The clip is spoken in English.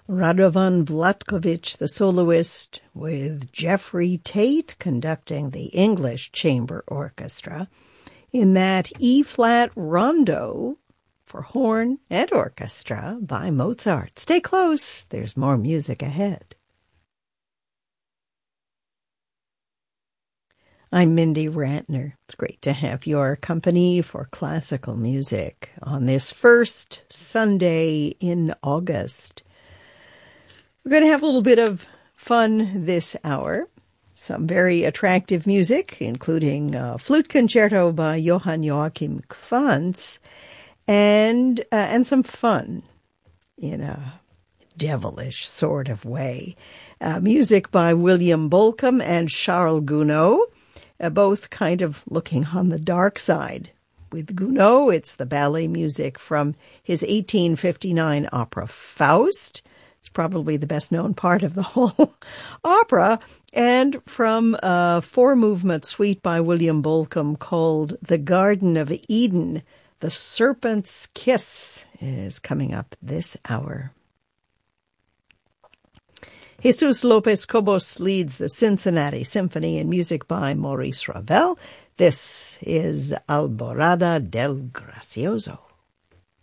Radovan Vlatkovich, the soloist, with Jeffrey Tate conducting the English Chamber Orchestra in that E-flat rondo for horn and orchestra by Mozart. Stay close, there's more music ahead. I'm Mindy Rantner. It's great to have your company for classical music on this first Sunday in August. We're going to have a little bit of fun this hour. Some very attractive music, including a flute concerto by Johann Joachim Quantz, and some fun in a devilish sort of way. Music by William Bolcom and Charles Gounod, both kind of looking on the dark side. With Gounod, it's the ballet music from his 1859 opera Faust. It's probably the best known part of the whole opera. And from a four-movement suite by William Bolcom called The Garden of Eden, The Serpent's Kiss is coming up this hour. Jesus Lopez Cobos leads the Cincinnati Symphony in music by Maurice Ravel. This is Alborada del Gracioso.